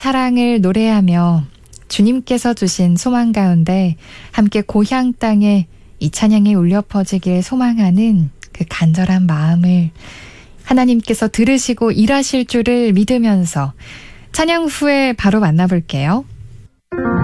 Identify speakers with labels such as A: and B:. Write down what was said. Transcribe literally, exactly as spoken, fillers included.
A: 사랑을 노래하며 주님께서 주신 소망 가운데 함께 고향 땅에 이 찬양이 울려 퍼지길 소망하는 그 간절한 마음을 하나님께서 들으시고 일하실 줄을 믿으면서 찬양 후에 바로 만나볼게요.